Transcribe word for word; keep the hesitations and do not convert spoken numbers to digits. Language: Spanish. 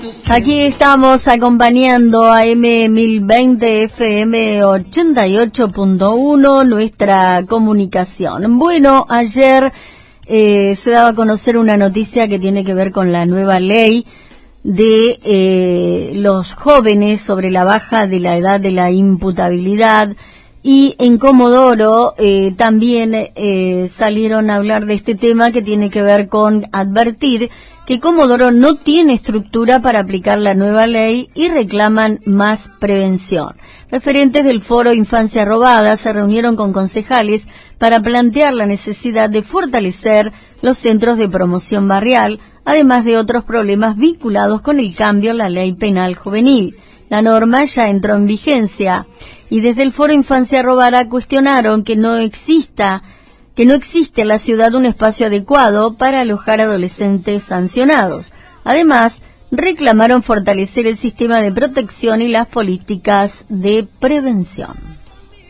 Aquí estamos acompañando a M mil veinte F M ochenta y ocho punto uno, nuestra comunicación. Bueno, ayer eh, se daba a conocer una noticia que tiene que ver con la nueva ley de eh, los jóvenes sobre la baja de la edad de la imputabilidad. Y en Comodoro eh, también eh, salieron a hablar de este tema que tiene que ver con advertir que Comodoro no tiene estructura para aplicar la nueva ley y reclaman más prevención. Referentes del Foro Infancia Robada se reunieron con concejales para plantear la necesidad de fortalecer los centros de promoción barrial, además de otros problemas vinculados con el cambio en la ley penal juvenil. La norma ya entró en vigencia y desde el Foro Infancia Robada cuestionaron que no exista, que no existe en la ciudad un espacio adecuado para alojar adolescentes sancionados. Además, reclamaron fortalecer el sistema de protección y las políticas de prevención.